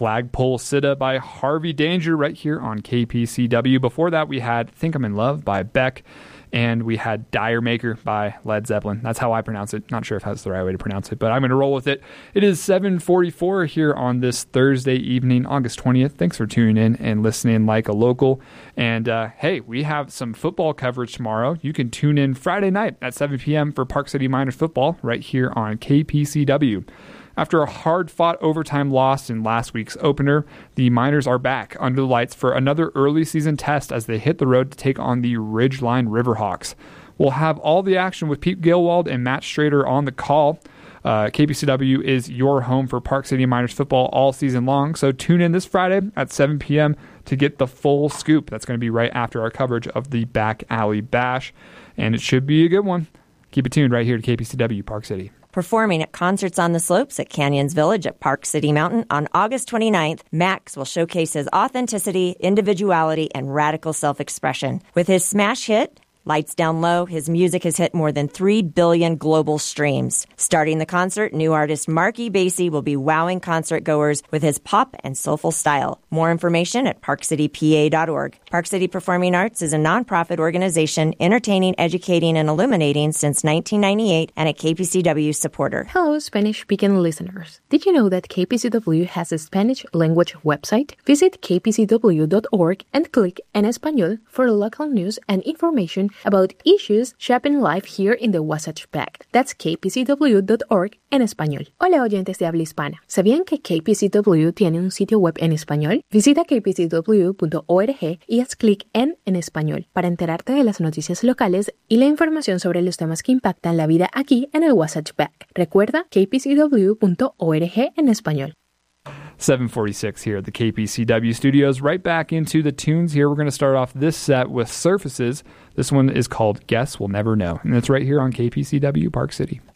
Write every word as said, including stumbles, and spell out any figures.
Flagpole Sitta by Harvey Danger right here on K P C W. Before that, we had Think I'm in Love by Beck, and we had Dire Maker by Led Zeppelin. That's how I pronounce it. Not sure if that's the right way to pronounce it, but I'm going to roll with it. It is seven forty-four here on this Thursday evening, August twentieth. Thanks for tuning in and listening like a local. And uh, hey, we have some football coverage tomorrow. You can tune in Friday night at seven p.m. for Park City Miners football right here on K P C W. After a hard-fought overtime loss in last week's opener, the Miners are back under the lights for another early season test as they hit the road to take on the Ridgeline Riverhawks. We'll have all the action with Pete Gilwald and Matt Strader on the call. Uh, K P C W is your home for Park City Miners football all season long, so tune in this Friday at seven p.m. to get the full scoop. That's going to be right after our coverage of the Back Alley Bash, and it should be a good one. Keep it tuned right here to K P C W Park City. Performing at Concerts on the Slopes at Canyons Village at Park City Mountain on August twenty-ninth, Max will showcase his authenticity, individuality, and radical self-expression. With his smash hit, Lights Down Low, his music has hit more than three billion global streams. Starting the concert, new artist Marky Basie will be wowing concertgoers with his pop and soulful style. More information at park city p a dot org. Park City Performing Arts is a nonprofit organization entertaining, educating, and illuminating since nineteen ninety-eight and a K P C W supporter. Hello, Spanish-speaking listeners. Did you know that K P C W has a Spanish language website? Visit k p c w dot org and click En Español for local news and information about issues shaping life here in the Wasatch Back. That's k p c w dot org en español. Hola, oyentes de habla hispana. ¿Sabían que K P C W tiene un sitio web en español? Visita k p c w punto org y haz clic en En Español para enterarte de las noticias locales y la información sobre los temas que impactan la vida aquí en el Wasatch Back. Recuerda k p c w punto org en español. seven forty-six here at the K P C W studios. Right back into the tunes here. We're going to start off this set with Surfaces. This one is called Guess We'll Never Know, and it's right here on K P C W Park City.